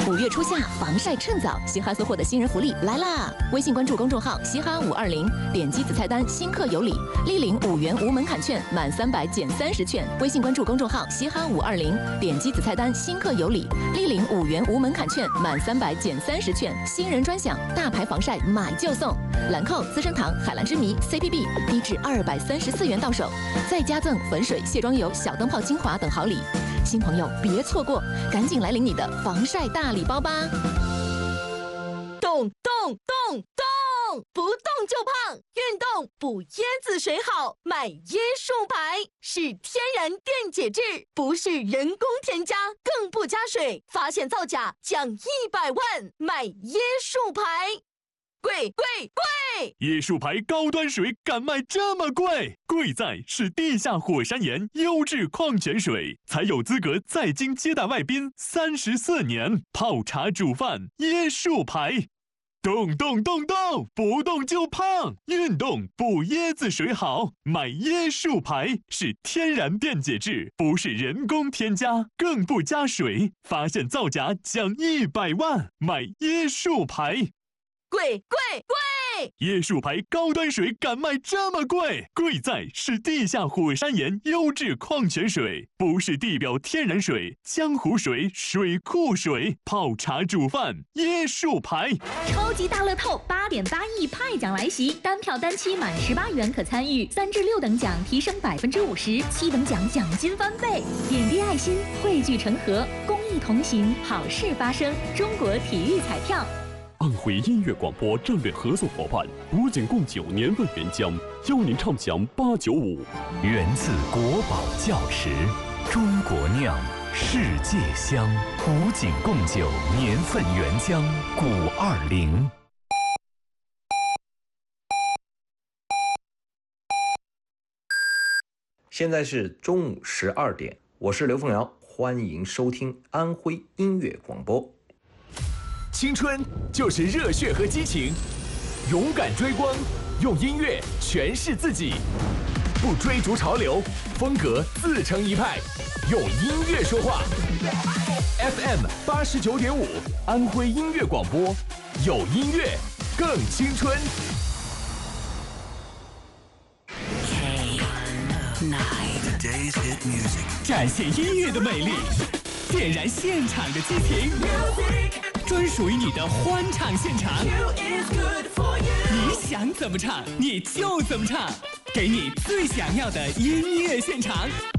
5月初夏，防晒趁早，嘻哈所获的新人福利来啦！微信关注公众号嘻哈520，点击子菜单新客有礼，立领5元无门槛券，满300减30券。微信关注公众号嘻哈520，点击子菜单新客有礼，立领5元无门槛券，满300减30券。新人专享，大牌防晒买就送，兰蔻、资生堂、海蓝之谜、CPB 低至234元到手，再加赠粉水、卸妆油、小灯泡精华等好礼。新朋友别错过，赶紧来领你的防晒大礼包吧！ 动，不动就胖，运动补椰子水好，买椰树牌是天然电解质，不是人工添加，更不加水，发现造假奖100万，买椰树牌。贵！ 椰树牌高端水敢卖这么贵？贵在是地下火山岩优质矿泉水，才有资格在京接待外宾34年。泡茶煮饭，椰树牌。动，不动就胖，运动补椰子水好，买椰树牌是天然电解质，不是人工添加，更不加水，发现造假奖100万，买椰树牌。 贵！ 椰树牌高端水敢卖这么贵？贵在是地下火山岩优质矿泉水，不是地表天然水、江湖水、水库水，泡茶煮饭，椰树牌。 超级大乐透8.8亿派奖来袭，单票单期满18元可参与，3至6等奖提升50%，7等奖奖金翻倍。点滴爱心，汇聚成河，公益同行，好事发生。中国体育彩票。 安徽音乐广播战略合作伙伴古井贡酒年份原浆，邀您畅享895。 源自国宝窖石，中国酿，世界香。古井贡酒年份原浆520。 现在是中午12点，我是刘凤瑶，欢迎收听安徽音乐广播。 青春就是热血和激情，勇敢追光，用音乐诠释自己，不追逐潮流，风格自成一派，用音乐说话。FM 89.5，安徽音乐广播，有音乐更青春。 展现音乐的美丽，点燃现场的激情，专属于你的欢唱现场。你想怎么唱，你就怎么唱，给你最想要的音乐现场。